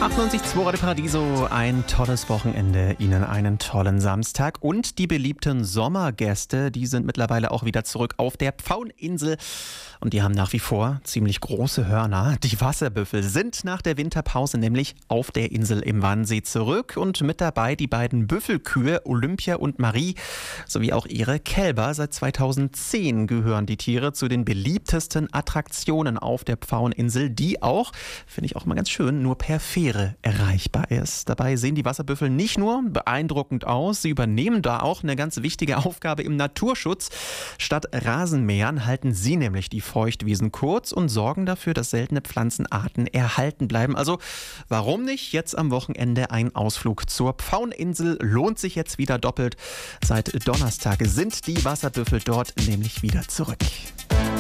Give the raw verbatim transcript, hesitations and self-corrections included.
achtundneunzig Komma zwei Radio Paradiso, ein tolles Wochenende, Ihnen einen tollen Samstag und die beliebten Sommergäste, die sind mittlerweile auch wieder zurück auf der Pfaueninsel und die haben nach wie vor ziemlich große Hörner. Die Wasserbüffel sind nach der Winterpause nämlich auf der Insel im Wannsee zurück und mit dabei die beiden Büffelkühe Olympia und Marie sowie auch ihre Kälber. Seit zweitausendzehn gehören die Tiere zu den beliebtesten Attraktionen auf der Pfaueninsel, die auch, finde ich auch mal ganz schön, nur per Fähre erreichbar ist. Dabei sehen die Wasserbüffel nicht nur beeindruckend aus, sie übernehmen da auch eine ganz wichtige Aufgabe im Naturschutz. Statt Rasenmähern halten sie nämlich die Feuchtwiesen kurz und sorgen dafür, dass seltene Pflanzenarten erhalten bleiben. Also warum nicht jetzt am Wochenende ein Ausflug zur Pfaueninsel? Lohnt sich jetzt wieder doppelt. Seit Donnerstag sind die Wasserbüffel dort nämlich wieder zurück.